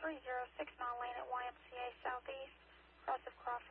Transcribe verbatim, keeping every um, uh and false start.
three zero six nine lane at Y M C A Southeast, Progressive Cross